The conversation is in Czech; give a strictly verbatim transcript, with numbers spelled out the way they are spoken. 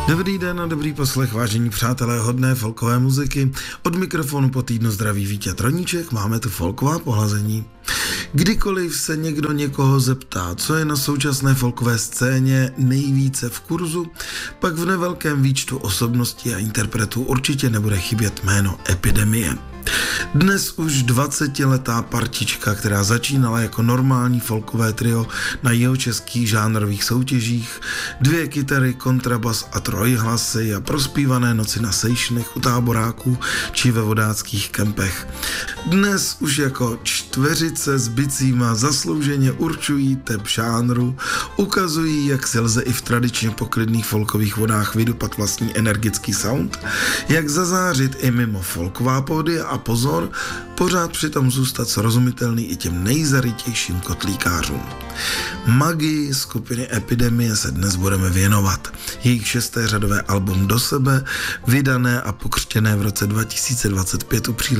Dobrý den a dobrý poslech, vážení přátelé hodné folkové muziky. Od mikrofonu po týdnu zdraví Vítě Troníček, máme tu folková pohlazení. Kdykoliv se někdo někoho zeptá, co je na současné folkové scéně nejvíce v kurzu, pak v nevelkém výčtu osobností a interpretů určitě nebude chybět jméno Epidemie. Dnes už dvacetiletá partička, která začínala jako normální folkové trio na jihočeských žánrových soutěžích, dvě kytary, kontrabas a trojhlasy a prospívané noci na sejšnech u táboráků či ve vodáckých kempech. Dnes už jako čtveřice s bicíma zaslouženě určují tep žánru, ukazují, jak se lze i v tradičně poklidných folkových vodách vydupat vlastní energický sound, jak zazářit i mimo folková pódia a pozor, pořád přitom zůstat srozumitelný i těm nejzarytějším kotlíkářům. Magii skupiny Epidemie se dnes budeme věnovat. Jejich šesté řadové album Do sebe, vydané a pokřtěné v roce dva tisíce dvacet pět u